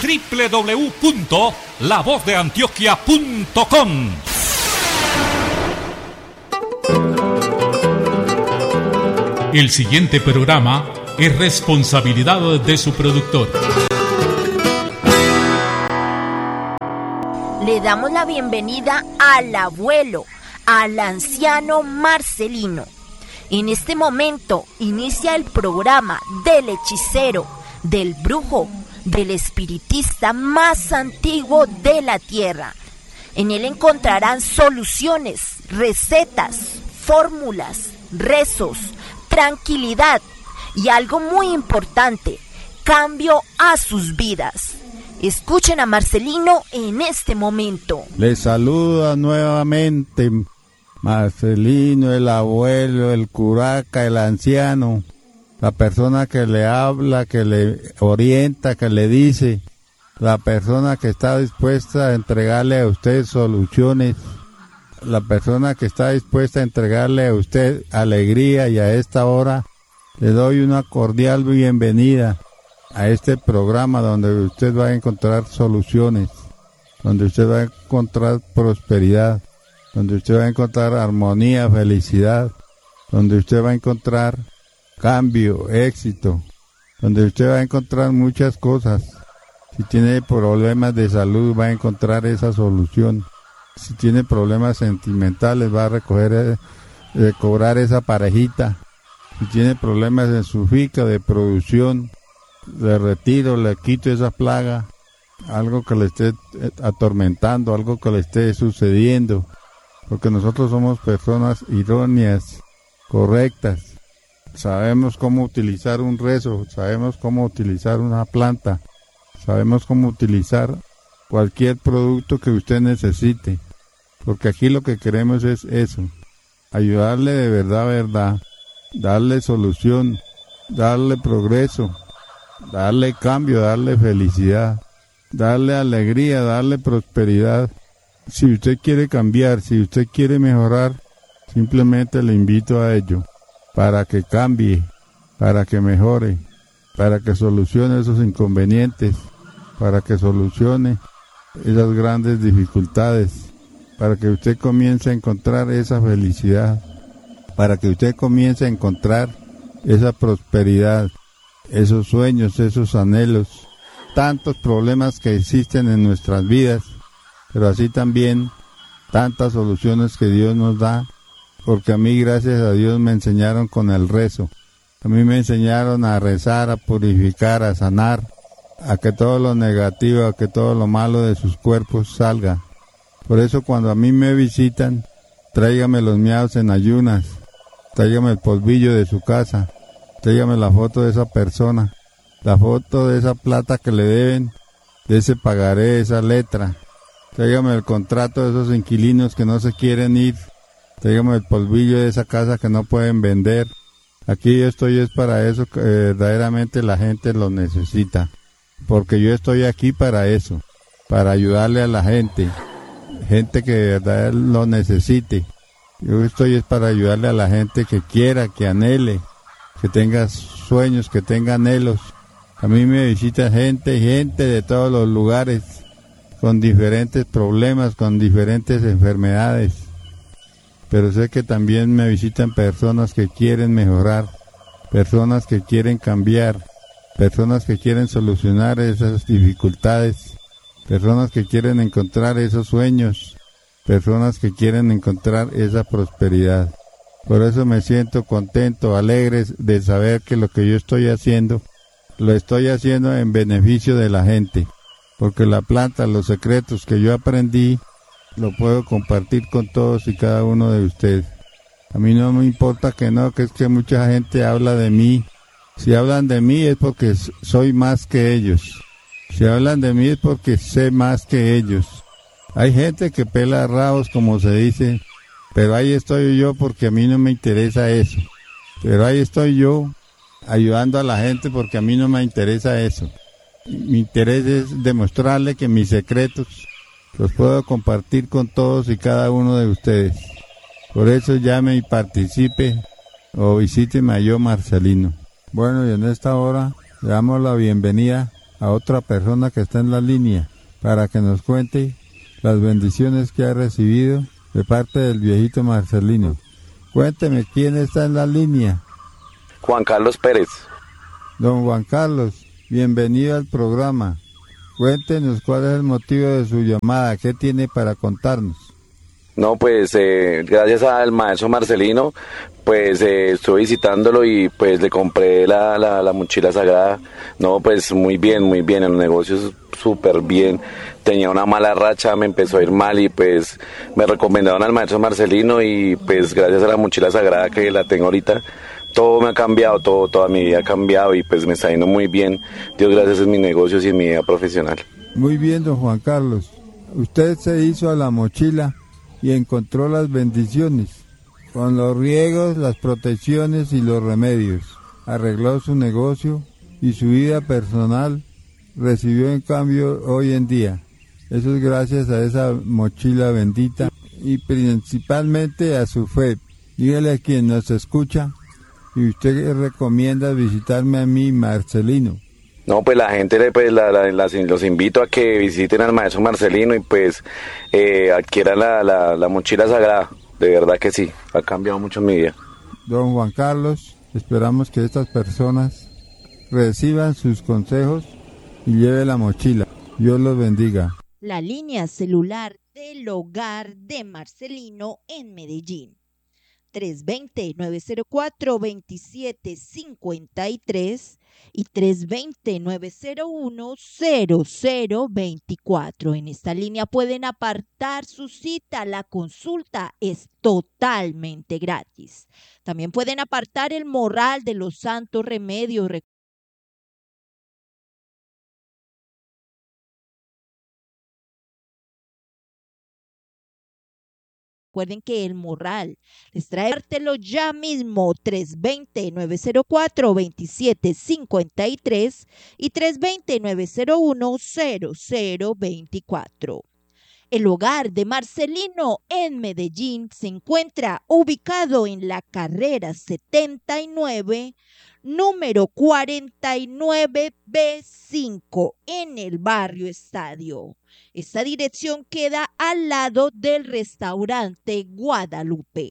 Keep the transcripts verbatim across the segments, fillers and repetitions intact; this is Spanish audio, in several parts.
doble u doble u doble u punto la voz de antioquia punto com. El siguiente programa es responsabilidad de su productor. Le damos la bienvenida al abuelo, al anciano Marcelino. En este momento inicia el programa del hechicero, del brujo, del espiritista más antiguo de la tierra. En él encontrarán soluciones, recetas, fórmulas, rezos, tranquilidad y algo muy importante, cambio a sus vidas. Escuchen a Marcelino en este momento. Les saluda nuevamente Marcelino, el abuelo, el curaca, el anciano, la persona que le habla, que le orienta, que le dice, la persona que está dispuesta a entregarle a usted soluciones, la persona que está dispuesta a entregarle a usted alegría, y a esta hora le doy una cordial bienvenida a este programa donde usted va a encontrar soluciones, donde usted va a encontrar prosperidad, donde usted va a encontrar armonía, felicidad, donde usted va a encontrar cambio, éxito, donde usted va a encontrar muchas cosas. Si tiene problemas de salud, va a encontrar esa solución. Si tiene problemas sentimentales, va a recoger, eh, cobrar esa parejita. Si tiene problemas en su finca de producción, le retiro, le quito esa plaga, algo que le esté atormentando, algo que le esté sucediendo, porque nosotros somos personas idóneas, correctas, sabemos cómo utilizar un rezo, sabemos cómo utilizar una planta, sabemos cómo utilizar cualquier producto que usted necesite, porque aquí lo que queremos es eso, ayudarle de verdad, verdad, darle solución, darle progreso, darle cambio, darle felicidad, darle alegría, darle prosperidad. Si usted quiere cambiar, si usted quiere mejorar, simplemente le invito a ello, para que cambie, para que mejore, para que solucione esos inconvenientes, para que solucione esas grandes dificultades, para que usted comience a encontrar esa felicidad, para que usted comience a encontrar esa prosperidad, esos sueños, esos anhelos, tantos problemas que existen en nuestras vidas, pero así también tantas soluciones que Dios nos da, porque a mí, gracias a Dios, me enseñaron con el rezo. A mí me enseñaron a rezar, a purificar, a sanar, a que todo lo negativo, a que todo lo malo de sus cuerpos salga. Por eso cuando a mí me visitan, tráigame los miados en ayunas, tráigame el polvillo de su casa, tráigame la foto de esa persona, la foto de esa plata que le deben, de ese pagaré, esa letra. Tráigame el contrato de esos inquilinos que no se quieren ir, tráigame el polvillo de esa casa que no pueden vender. Aquí yo estoy es para eso, que verdaderamente la gente lo necesita, porque yo estoy aquí para eso, para ayudarle a la gente, gente que de verdad lo necesite. Yo estoy es para ayudarle a la gente que quiera, que anhele, que tenga sueños, que tenga anhelos. A mí me visita gente, gente de todos los lugares, con diferentes problemas, con diferentes enfermedades. Pero sé que también me visitan personas que quieren mejorar, personas que quieren cambiar, personas que quieren solucionar esas dificultades, personas que quieren encontrar esos sueños, personas que quieren encontrar esa prosperidad. Por eso me siento contento, alegre de saber que lo que yo estoy haciendo, lo estoy haciendo en beneficio de la gente, porque la planta, los secretos que yo aprendí, lo puedo compartir con todos y cada uno de ustedes. A mí no me importa que no, que es que mucha gente habla de mí. Si hablan de mí es porque soy más que ellos. Si hablan de mí es porque sé más que ellos. Hay gente que pela rabos, como se dice, pero ahí estoy yo porque a mí no me interesa eso. Pero ahí estoy yo ayudando a la gente porque a mí no me interesa eso. Mi interés es demostrarle que mis secretos los puedo compartir con todos y cada uno de ustedes. Por eso llame y participe o visíteme a yo, Marcelino. Bueno, y en esta hora le damos la bienvenida a otra persona que está en la línea para que nos cuente las bendiciones que ha recibido de parte del viejito Marcelino. Cuénteme, ¿quién está en la línea? Juan Carlos Pérez. Don Juan Carlos, bienvenido al programa. Cuéntenos cuál es el motivo de su llamada, qué tiene para contarnos. No, pues eh, gracias al maestro Marcelino, pues eh, estuve visitándolo y pues le compré la, la, la mochila sagrada. No, pues muy bien, muy bien, el negocio es súper bien. Tenía una mala racha, me empezó a ir mal y pues me recomendaron al maestro Marcelino y pues gracias a la mochila sagrada que la tengo ahorita, todo me ha cambiado, todo, toda mi vida ha cambiado y pues me está yendo muy bien. Dios gracias en mis negocios y en mi vida profesional. Muy bien, don Juan Carlos. Usted se hizo a la mochila y encontró las bendiciones, con los riegos, las protecciones y los remedios. Arregló su negocio y su vida personal recibió en cambio hoy en día. Eso es gracias a esa mochila bendita y principalmente a su fe. Dígale a quien nos escucha y usted recomienda visitarme a mí, Marcelino. No, pues la gente, pues la, la, la, los invito a que visiten al maestro Marcelino y pues eh, adquieran la, la, la mochila sagrada. De verdad que sí, ha cambiado mucho mi vida. Don Juan Carlos, esperamos que estas personas reciban sus consejos y lleven la mochila. Dios los bendiga. La línea celular del hogar de Marcelino en Medellín. tres dos cero, nueve cero cuatro, dos siete cinco tres y tres dos cero, nueve cero uno, cero cero dos cuatro. En esta línea pueden apartar su cita. La consulta es totalmente gratis. También pueden apartar el morral de los santos remedios. Recuerden que el morral les trae, pártelo ya mismo, tres dos cero, nueve cero cuatro, dos siete cinco tres y tres dos cero, nueve cero uno, cero cero dos cuatro. El hogar de Marcelino en Medellín se encuentra ubicado en la carrera setenta y nueve, número cuarenta y nueve B cinco, en el barrio Estadio. Esta dirección queda al lado del restaurante Guadalupe.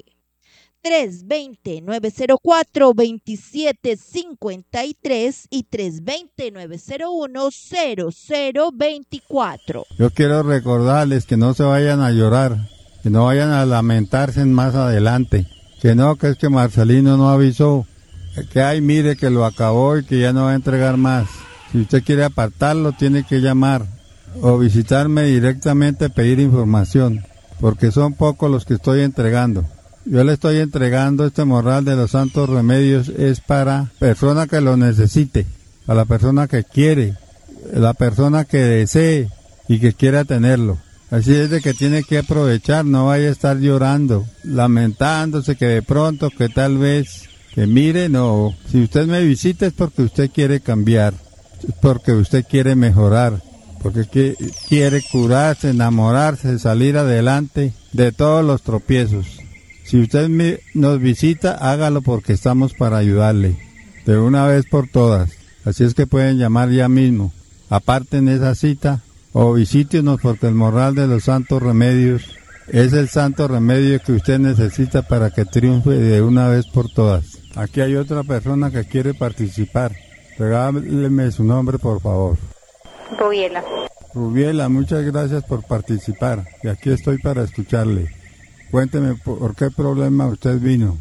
tres dos cero, nueve cero cuatro, dos siete cinco tres y tres dos cero, nueve cero uno, cero cero dos cuatro. Yo quiero recordarles que no se vayan a llorar, que no vayan a lamentarse más adelante, que no, que es que Marcelino no avisó, que ay, mire que lo acabó y que ya no va a entregar más. Si usted quiere apartarlo, tiene que llamar o visitarme directamente, pedir información, porque son pocos los que estoy entregando. Yo le estoy entregando este morral de los santos remedios, es para persona que lo necesite, para la persona que quiere, la persona que desee y que quiera tenerlo. Así es de que tiene que aprovechar, no vaya a estar llorando, lamentándose que de pronto, que tal vez, que mire, no. Si usted me visita es porque usted quiere cambiar, es porque usted quiere mejorar, porque quiere curarse, enamorarse, salir adelante de todos los tropiezos. Si usted me, nos visita, hágalo porque estamos para ayudarle, de una vez por todas. Así es que pueden llamar ya mismo, aparten esa cita o visítenos porque el morral de los santos remedios es el santo remedio que usted necesita para que triunfe de una vez por todas. Aquí hay otra persona que quiere participar. Regáleme su nombre, por favor. Rubiela. Rubiela, muchas gracias por participar y aquí estoy para escucharle. Cuénteme, ¿por qué problema usted vino?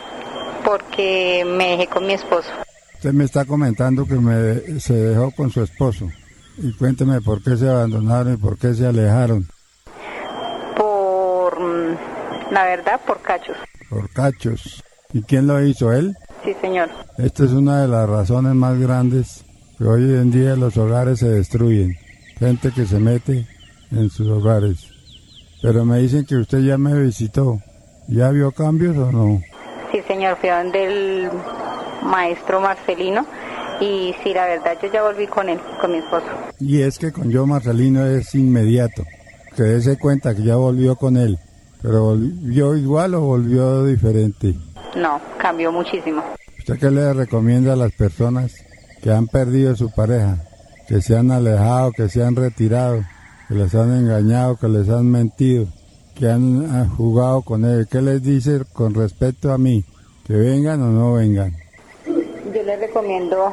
Porque me dejé con mi esposo. Usted me está comentando que me, se dejó con su esposo. Y cuénteme por qué se abandonaron y por qué se alejaron. Por, la verdad, por cachos. Por cachos. ¿Y quién lo hizo, él? Sí, señor. Esta es una de las razones más grandes que hoy en día los hogares se destruyen. Gente que se mete en sus hogares. Pero me dicen que usted ya me visitó. ¿Ya vio cambios o no? Sí, señor, fui a donde el maestro Marcelino y sí, la verdad, yo ya volví con él, con mi esposo. Y es que con yo Marcelino es inmediato. Que dése cuenta que ya volvió con él. ¿Pero volvió igual o volvió diferente? No, cambió muchísimo. ¿Usted qué le recomienda a las personas que han perdido a su pareja? que se han alejado, que se han retirado, que les han engañado, que les han mentido, que han, han jugado con él. ¿Qué les dice con respecto a mí? ¿Que vengan o no vengan? Yo les recomiendo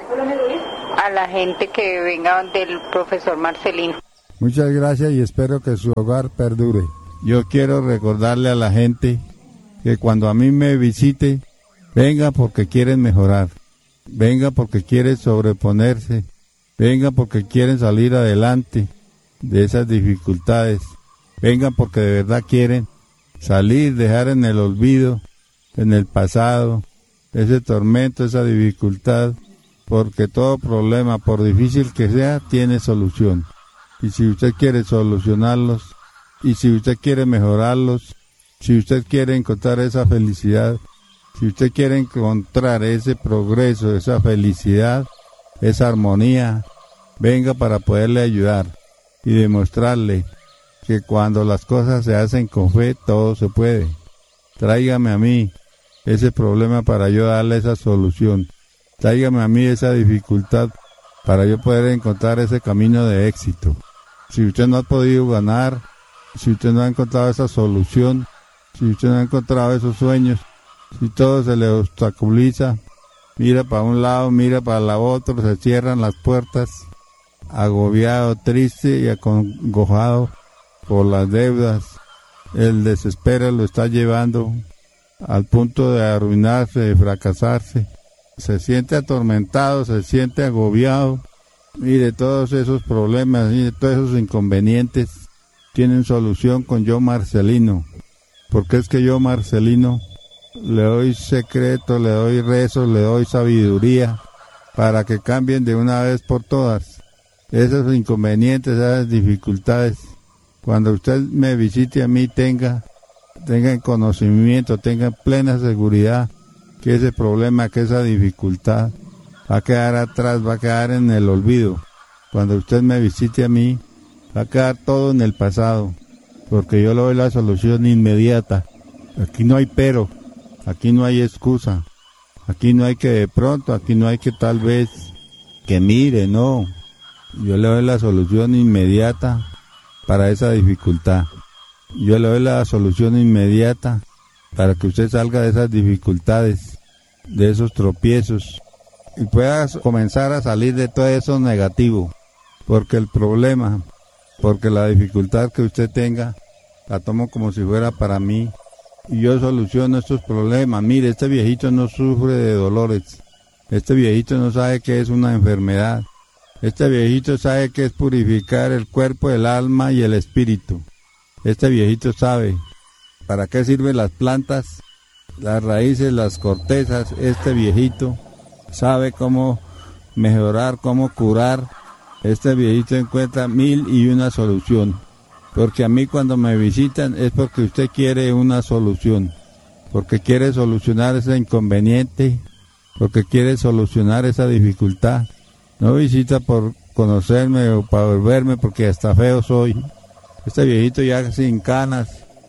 a la gente que venga del profesor Marcelino. Muchas gracias y espero que su hogar perdure. Yo quiero recordarle a la gente que cuando a mí me visite, venga porque quieren mejorar, venga porque quieren sobreponerse, venga porque quieren salir adelante de esas dificultades, vengan porque de verdad quieren salir, dejar en el olvido, en el pasado, ese tormento, esa dificultad, porque todo problema, por difícil que sea, tiene solución. Y si usted quiere solucionarlos, y si usted quiere mejorarlos, si usted quiere encontrar esa felicidad, si usted quiere encontrar ese progreso, esa felicidad, esa armonía, venga para poderle ayudar y demostrarle que cuando las cosas se hacen con fe, todo se puede. Tráigame a mí ese problema para yo darle esa solución. Tráigame a mí esa dificultad para yo poder encontrar ese camino de éxito. Si usted no ha podido ganar, si usted no ha encontrado esa solución, si usted no ha encontrado esos sueños, si todo se le obstaculiza, mira para un lado, mira para el otro, se cierran las puertas, agobiado, triste y acongojado por las deudas, el desespero lo está llevando al punto de arruinarse, de fracasarse, se siente atormentado, se siente agobiado. Mire, todos esos problemas, mire, todos esos inconvenientes tienen solución con yo Marcelino, porque es que yo Marcelino le doy secreto, le doy rezos, le doy sabiduría para que cambien de una vez por todas esos inconvenientes, esas dificultades. Cuando usted me visite a mí, tenga, tenga en conocimiento, tenga plena seguridad que ese problema, que esa dificultad va a quedar atrás, va a quedar en el olvido. Cuando usted me visite a mí, va a quedar todo en el pasado, porque yo le doy la solución inmediata. Aquí no hay pero, aquí no hay excusa, aquí no hay que de pronto, aquí no hay que tal vez, que mire, no. Yo le doy la solución inmediata para esa dificultad. Yo le doy la solución inmediata para que usted salga de esas dificultades, de esos tropiezos, y pueda comenzar a salir de todo eso negativo, porque el problema, porque la dificultad que usted tenga, la tomo como si fuera para mí, y yo soluciono estos problemas. Mire, este viejito no sufre de dolores, este viejito no sabe qué es una enfermedad, este viejito sabe qué es purificar el cuerpo, el alma y el espíritu. Este viejito sabe para qué sirven las plantas, las raíces, las cortezas. Este viejito sabe cómo mejorar, cómo curar. Este viejito encuentra mil y una solución. Porque a mí cuando me visitan es porque usted quiere una solución, porque quiere solucionar ese inconveniente, porque quiere solucionar esa dificultad. No visita por conocerme o para verme porque hasta feo soy. Este viejito ya sin canas,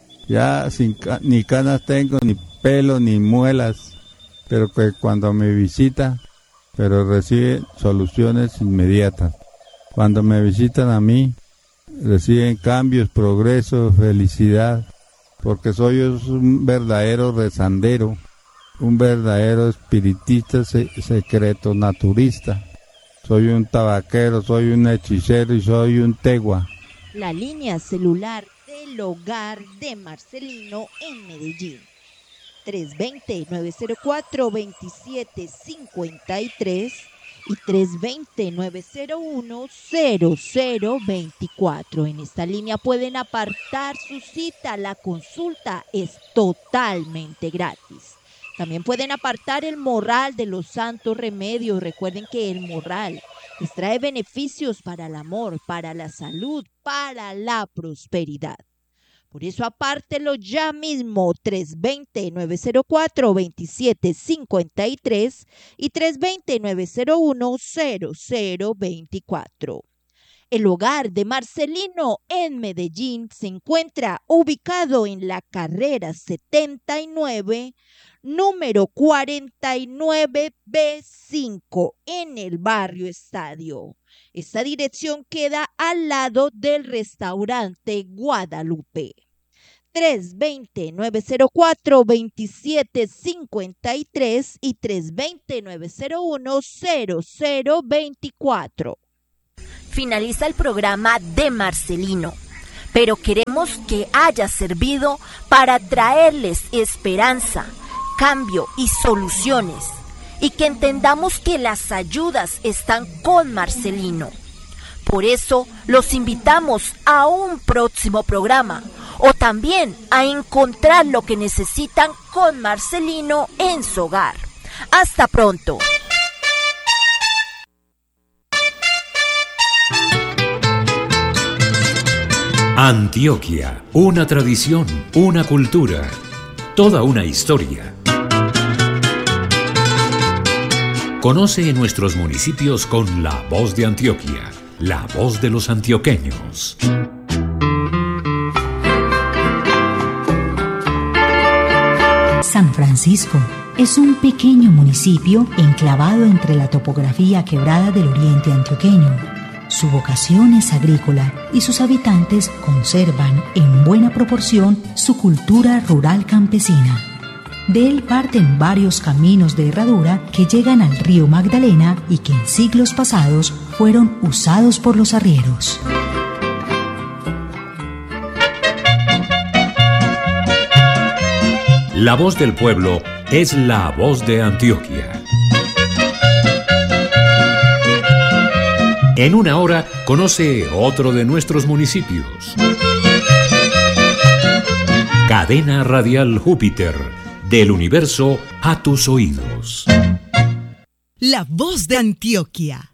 ya sin ni canas tengo, ni pelo, ni muelas, pero que cuando me visita, pero recibe soluciones inmediatas. Cuando me visitan a mí, reciben cambios, progreso, felicidad, porque soy un verdadero rezandero, un verdadero espiritista secreto naturista. Soy un tabaquero, soy un hechicero y soy un tegua. La línea celular del hogar de Marcelino en Medellín. tres dos cero, nueve cero cuatro, dos siete cinco tres y tres dos cero, nueve cero uno, cero cero dos cuatro. En esta línea pueden apartar su cita. La consulta es totalmente gratis. También pueden apartar el morral de los santos remedios. Recuerden que el morral les trae beneficios para el amor, para la salud, para la prosperidad. Por eso apártelo ya mismo, tres dos cero, nueve cero cuatro, dos siete cinco tres y tres dos cero, nueve cero uno, cero cero dos cuatro. El hogar de Marcelino en Medellín se encuentra ubicado en la carrera setenta y nueve, número cuarenta y nueve B cinco, en el barrio Estadio. Esta dirección queda al lado del restaurante Guadalupe. tres dos cero, nueve cero cuatro, dos siete cinco tres y tres dos cero, nueve cero uno, cero cero dos cuatro. Finaliza el programa de Marcelino, pero queremos que haya servido para traerles esperanza, cambio y soluciones, y que entendamos que las ayudas están con Marcelino. Por eso los invitamos a un próximo programa, o también a encontrar lo que necesitan con Marcelino en su hogar. Hasta pronto. Antioquia, una tradición, una cultura, toda una historia. Conoce nuestros municipios con la voz de Antioquia, la voz de los antioqueños. San Francisco es un pequeño municipio enclavado entre la topografía quebrada del oriente antioqueño. Su vocación es agrícola y sus habitantes conservan en buena proporción su cultura rural campesina. De él parten varios caminos de herradura que llegan al río Magdalena y que en siglos pasados fueron usados por los arrieros. La voz del pueblo es la voz de Antioquia. En una hora conoce otro de nuestros municipios. Cadena Radial Júpiter, del universo a tus oídos. La voz de Antioquia.